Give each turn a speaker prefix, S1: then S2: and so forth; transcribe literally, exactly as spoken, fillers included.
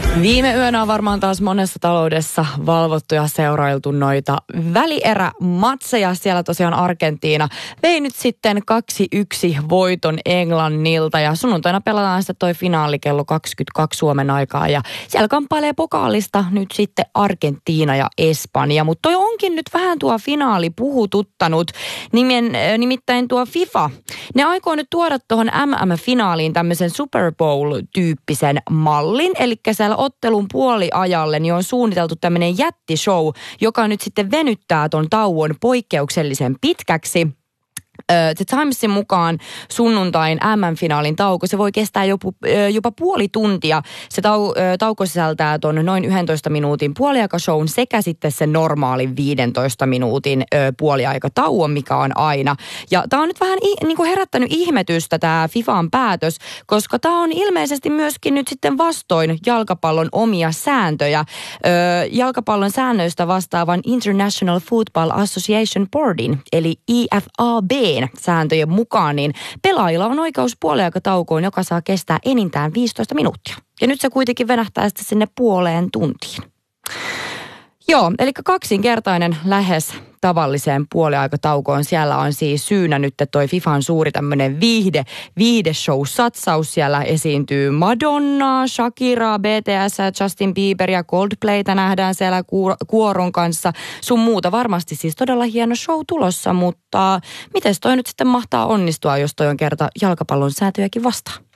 S1: Viime yönä on varmaan taas monessa taloudessa valvottu ja seurailtu noita välierä-matseja. Siellä tosiaan Argentiina vei nyt sitten kaksi yksi voiton Englannilta ja sunnuntaina pelataan sitten toi finaali kello kaksikymmentäkaksi Suomen aikaa. Ja siellä kamppailee pokaalista nyt sitten Argentiina ja Espanja, mutta toi onkin nyt vähän tuo finaali puhututtanut. Nimen, nimittäin tuo FIFA, ne aikoo nyt tuoda tuohon M M-finaaliin tämmöisen Super Bowl-tyyppisen mallin, eli siellä ottelun puoliajalle niin on suunniteltu tämmöinen jättishow, joka nyt sitten venyttää ton tauon poikkeuksellisen pitkäksi. The Timesin mukaan sunnuntain M M-finaalin tauko, se voi kestää jopa, jopa puoli tuntia. Se tau, tauko sisältää ton noin yhdentoista minuutin puoliaikashown sekä sitten sen normaalin viidentoista minuutin puoliaikatauon, mikä on aina. Ja tää on nyt vähän niin kuin herättänyt ihmetystä tää FIFAn päätös, koska tää on ilmeisesti myöskin nyt sitten vastoin jalkapallon omia sääntöjä. Jalkapallon säännöistä vastaavan International Football Association Boardin, eli I F A B sääntöjen mukaan, niin pelaajilla on oikeus puoliaikataukoon, joka saa kestää enintään viisitoista minuuttia. Ja nyt se kuitenkin venähtää sitten sinne puoleen tuntiin. Joo, eli kaksinkertainen lähes tavalliseen puoliaikataukoon. Siellä on siis syynä nyt toi FIFAn suuri tämmöinen viihde, viihdeshow-satsaus. Siellä esiintyy Madonna, Shakira, B T S, Justin Bieber ja Coldplaytä nähdään siellä kuoron kanssa. Sun muuta varmasti siis todella hieno show tulossa, mutta miten toi nyt sitten mahtaa onnistua, jos toi on kerta jalkapallon sääntöjäkin vastaan?